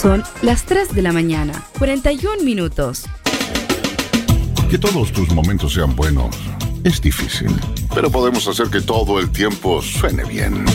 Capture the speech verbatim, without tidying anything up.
Son las tres de la mañana, cuarenta y un minutos. Que todos tus momentos sean buenos es difícil, pero podemos hacer que todo el tiempo suene bien.